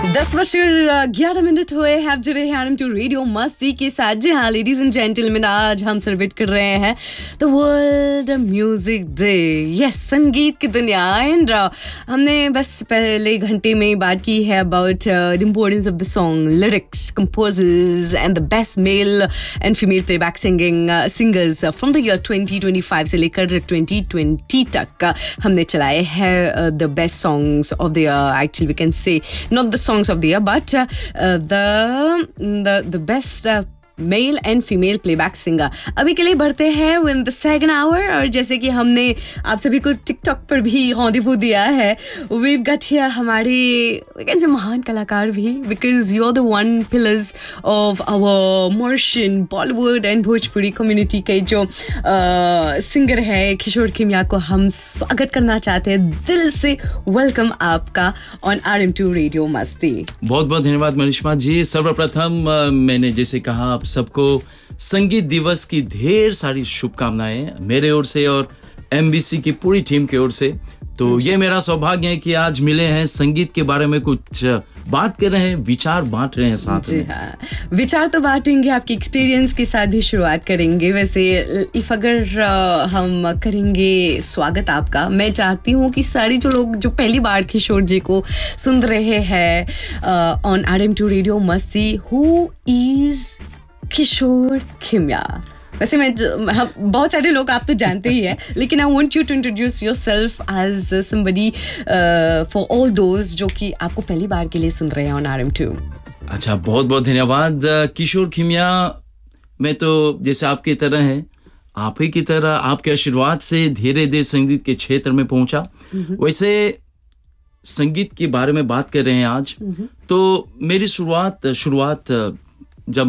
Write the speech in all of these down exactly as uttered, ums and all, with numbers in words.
दस बजकर ग्यारह मिनट हुए हैं जुड़े हैं आरएम टू रेडियो मस्ती के साथ। जी हाँ लेडीज एंड जेंटलमैन, आज हम सेलिब्रेट कर रहे हैं the world music day. Yes, संगीत की दुनिया। एंड हमने बस पहले घंटे में बात की है about the importance of the song, lyrics, composers and the best male and female playback singing singers from the year twenty twenty five से लेकर ट्वेंटी ट्वेंटी तक हमने चलाए हैं the best songs of the year. Actually we can say not the songs of the year, but uh, uh, the the the best uh, male and female playback singer. अभी के लिए बढ़ते हैं in the second hour, और जैसे कि हमने आप सभी को टिकटॉक पर भी rendezvous दिया है, we've got here हमारे कैसे महान कलाकार भी, because you're the one pillars of our Mauritian Bollywood and Bhojpuri community के जो सिंगर है किशोर खिमिया को हम स्वागत करना चाहते हैं दिल से। वेलकम आपका on R M to radio मस्ती। बहुत बहुत धन्यवाद मनीषमा जी। सर्वप्रथम मैंने जैसे कहा आप सबको संगीत दिवस की ढेर सारी शुभकामनाएं मेरे ओर से और एमबीसी की पूरी टीम की ओर से। तो ये मेरा सौभाग्य है कि आज मिले हैं, संगीत के बारे में कुछ बात कर रहे हैं, विचार बांट रहे हैं साथ में। हाँ, विचार तो बांटेंगे, आपकी एक्सपीरियंस के साथ भी शुरुआत करेंगे। वैसे इफ अगर हम करेंगे स्वागत आपका, मैं चाहती हूँ कि सारे जो लोग जो पहली बार किशोर जी को सुन रहे हैं on R M to radio मस्ती, हु इज किशोर खिमिया। वैसे मैं हम बहुत सारे लोग आप तो जानते ही हैं, लेकिन I want you to introduce yourself as somebody for all those जो कि आपको पहली बार के लिए सुन रहे हैं ऑन आर एम टू। अच्छा, बहुत बहुत धन्यवाद। किशोर खिमिया मैं तो जैसे आपकी तरह है, आप ही की तरह आपके आशीर्वाद से धीरे धीरे संगीत के क्षेत्र में पहुंचा। वैसे संगीत के बारे में बात कर रहे हैं आज, तो मेरी शुरुआत शुरुआत जब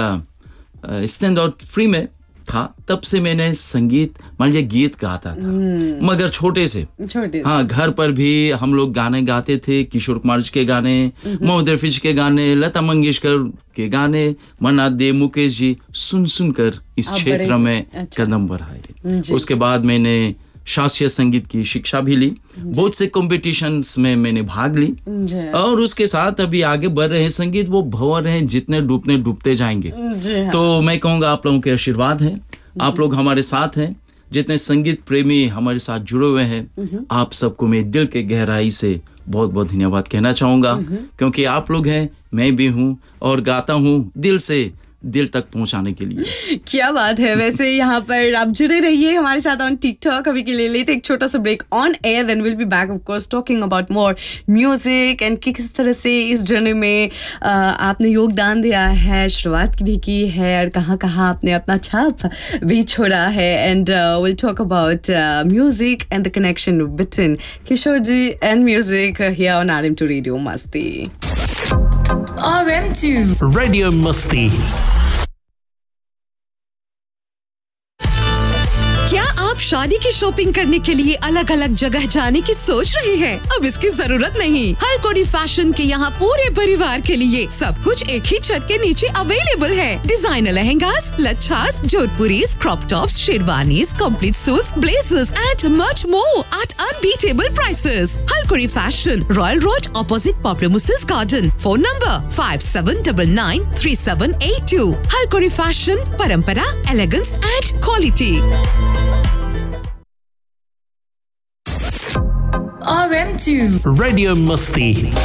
मैं स्टैंड आउट फ्री में था तब से मैंने संगीत मान लीजिए गीत गाता था, मगर छोटे से छोटे हाँ घर पर भी हम लोग गाने गाते थे। किशोर कुमार जी के गाने, मोहम्मद रफी के गाने, लता मंगेशकर के गाने, मन्ना दे, मुकेश जी, सुन सुन कर इस क्षेत्र में अच्छा। कदम बढ़ाए। उसके बाद मैंने शास्त्रीय संगीत की शिक्षा भी ली, बहुत से कॉम्पिटिशन्स में मैंने भाग ली, और उसके साथ अभी आगे बढ़ रहे हैं। संगीत वो भंवर हैं, जितने डूबने डूबते जाएंगे। तो मैं कहूँगा आप लोगों के आशीर्वाद हैं, आप लोग हमारे साथ हैं, जितने संगीत प्रेमी हमारे साथ जुड़े हुए हैं, आप सबको मैं दिल के गहराई से बहुत बहुत धन्यवाद कहना चाहूँगा, क्योंकि आप लोग हैं, मैं भी हूँ, और गाता हूँ दिल से दिल तक पहुंचाने के लिए। क्या बात है। वैसे यहाँ पर आप जुड़े रहिए हमारे साथ ऑन टिकटॉक। अभी के लिए लेते एक छोटा सा break on air, then will be back of course talking about more music and किस तरह से इस जर्नी में uh, आपने योगदान दिया है, शुरुआत भी की है, और कहाँ कहाँ आपने अपना छाप भी छोड़ा है। And will talk about music and the connection between Kishore ji and music here on R M to radio मस्ती। आर एम टू रेडियो मस्ती। क्या आप शादी की शॉपिंग करने के लिए अलग अलग जगह जाने की सोच रहे हैं? अब इसकी जरूरत नहीं। हलकोड़ी फैशन के यहाँ पूरे परिवार के लिए सब कुछ एक ही छत के नीचे अवेलेबल है। Designer lehengas, लच्छास, जोधपुरीज, crop tops, sherwanis, complete suits, blazers and much more at unbeatable prices. हलकोड़ी fashion, royal road, opposite popular मुसेस garden. Phone number five seven nine nine three seven eight to. हलकोड़ी fashion, परंपरा, elegance and quality. R M to radio मस्ती।